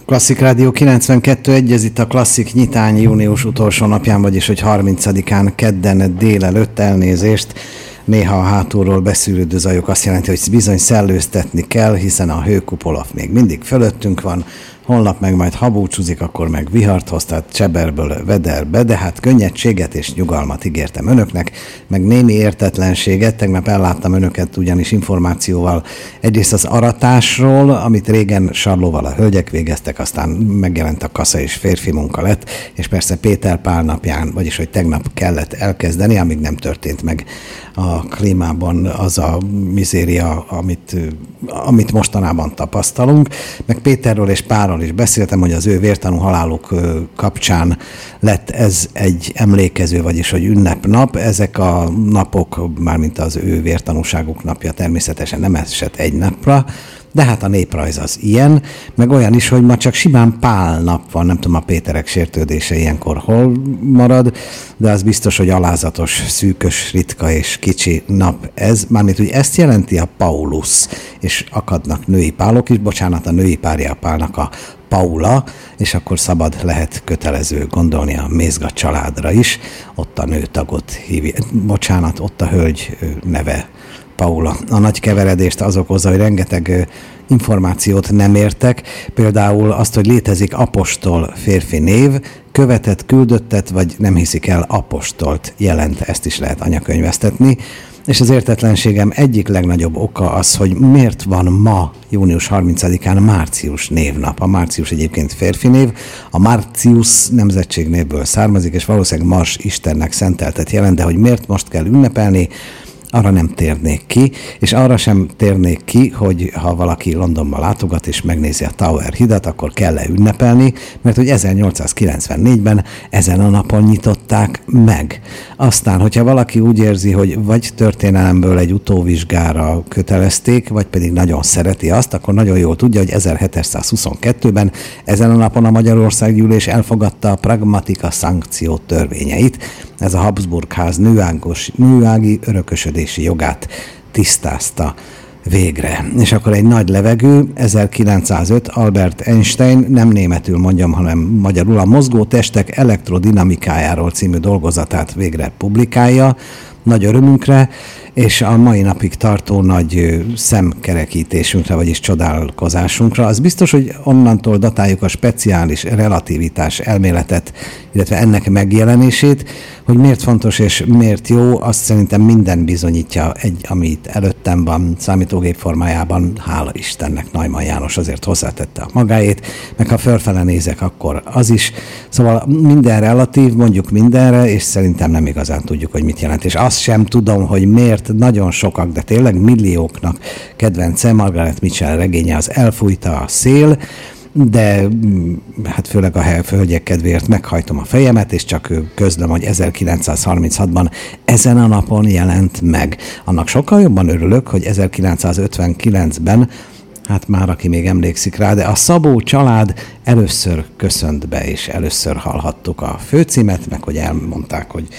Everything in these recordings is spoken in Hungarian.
Klasszik Rádió 92.1, ez itt a Klasszik nyitány június utolsó napján, vagyis hogy 30-án kedden délelőtt, elnézést. Néha a hátulról beszűrődő zajok azt jelenti, hogy bizony szellőztetni kell, hiszen a hőkupola még mindig fölöttünk van. Holnap meg majd ha búcsúzik, akkor meg vihart hoz, tehát Cseberből Vederbe, de hát könnyedséget és nyugalmat ígértem önöknek, meg némi értetlenséget. Tegnap elláttam önöket ugyanis információval egyrészt az aratásról, amit régen Sarlóval a hölgyek végeztek, aztán megjelent a kasza és férfi munka lett, és persze Péter Pál napján, vagyis hogy tegnap kellett elkezdeni, amíg nem történt meg a klímában az a mizéria, amit mostanában tapasztalunk. Meg Péterről és Pálról is beszéltem, hogy az ő vértanú haláluk kapcsán lett ez egy emlékező, vagyis hogy ünnepnap. Ezek a napok, mármint az ő vértanúságuk napja természetesen nem esett egy napra, de hát a néprajz az ilyen, meg olyan is, hogy ma csak simán Pál nap van, nem tudom, a Péterek sértődése ilyenkor hol marad, de az biztos, hogy alázatos, szűkös, ritka és kicsi nap ez. Mármint úgy ezt jelenti a Paulus, és akadnak női Pálok is, bocsánat, a női párja a Pálnak a Paula, és akkor szabad, lehet, kötelező gondolni a Mézga családra is, ott a nőtagot hívja, bocsánat, ott a hölgy neve Paula. A nagy keveredést az okozza, hogy rengeteg információt nem értek, például azt, hogy létezik apostol férfi név, követett, küldöttet, vagy nem hiszik el apostolt jelent, ezt is lehet anyakönyvesztetni. És az értetlenségem egyik legnagyobb oka az, hogy miért van ma, június 30-án Március névnap. A Március egyébként férfi név, a Március nemzetségnévből származik, és valószínűleg Mars Istennek szenteltet jelent, de hogy miért most kell ünnepelni, arra nem térnék ki, és arra sem térnék ki, hogy ha valaki Londonba látogat és megnézi a Tower hidat, akkor kell-e ünnepelni, mert hogy 1894-ben ezen a napon nyitották meg. Aztán, hogyha valaki úgy érzi, hogy vagy történelemből egy utóvizsgára kötelezték, vagy pedig nagyon szereti azt, akkor nagyon jól tudja, hogy 1722-ben ezen a napon a Magyarországgyűlés elfogadta a Pragmatica Sanctio törvényeit. Ez a Habsburg-ház nőági örökösödési jogát tisztázta végre. És akkor egy nagy levegő, 1905 Albert Einstein, nem németül mondjam, hanem magyarul, a mozgó testek elektrodinamikájáról című dolgozatát végre publikálja, nagy örömünkre, és a mai napig tartó nagy szemkerekítésünkre, vagyis csodálkozásunkra. Az biztos, hogy onnantól datáljuk a speciális relativitás elméletet, illetve ennek megjelenését, hogy miért fontos és miért jó, azt szerintem minden bizonyítja amit előttem van számítógép formájában, hála Istennek, Neumann János azért hozzátette a magáét, meg ha fölfele nézek, akkor az is. Szóval minden relatív, mondjuk mindenre, és szerintem nem igazán tudjuk, hogy mit jelent. És azt sem tudom, hogy miért nagyon sokak, de tényleg millióknak kedvence Margaret Mitchell regénye az Elfújta a szél, de hát főleg a hölgyek kedvéért meghajtom a fejemet, és csak közlöm, hogy 1936-ban ezen a napon jelent meg. Annak sokkal jobban örülök, hogy 1959-ben, hát már aki még emlékszik rá, de a Szabó család először köszönt be, és először hallhattuk a főcímet, meg hogy elmondták, hogy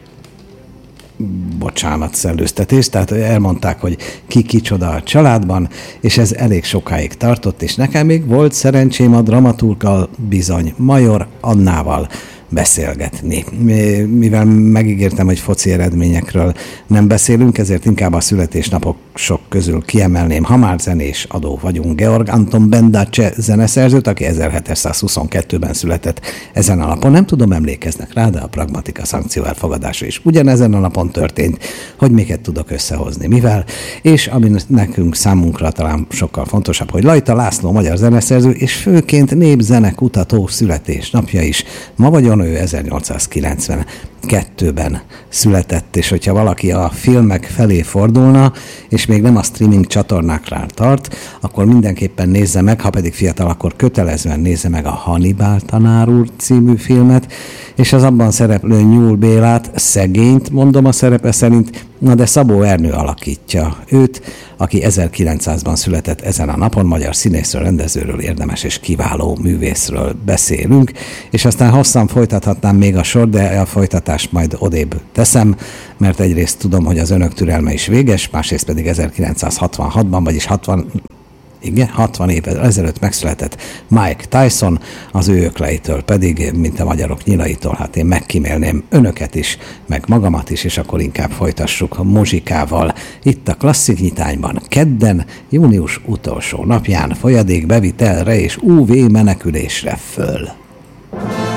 bocsánat, szellőztetés, tehát elmondták, hogy ki kicsoda a családban, és ez elég sokáig tartott, és nekem még volt szerencsém a dramaturggal, bizony Major Annával beszélgetni. Mivel megígértem, hogy foci eredményekről nem beszélünk, ezért inkább a születésnapok sok közül kiemelném, ha már zenés adó vagyunk, Georg Anton Bendace zeneszerzőt, aki 1722-ben született ezen a napon. Nem tudom, emlékeznek rá, de a Pragmatica Sanctio elfogadása is ugyanezen a napon történt, hogy miket tudok összehozni. Mivel? És ami nekünk, számunkra talán sokkal fontosabb, hogy Lajta László magyar zeneszerző, és főként népzenekutató születésnapja is. Ma vagyon ő 1892-ben született, és hogyha valaki a filmek felé fordulna, és még nem a streaming csatornákra tart, akkor mindenképpen nézze meg, ha pedig fiatal, akkor kötelezően nézze meg a Hannibal tanár úr című filmet, és az abban szereplő Nyúl Bélát, szegényt, mondom a szerepe szerint, na de Szabó Ernő alakítja őt, aki 1900-ban született ezen a napon, magyar színészről, rendezőről, érdemes és kiváló művészről beszélünk, és aztán hosszan folytathatnám még a sor, de a folytatást majd odébb teszem, mert egyrészt tudom, hogy az önök türelme is véges, másrészt pedig 1966-ban, vagyis Igen, 60 évvel ezelőtt megszületett Mike Tyson, az ő ökleitől pedig, mint a magyarok nyilaitól, hát én megkímélném önöket is, meg magamat is, és akkor inkább folytassuk a muzsikával. Itt a Klasszik Nyitányban, kedden, június utolsó napján folyadékbevitelre és UV menekülésre föl.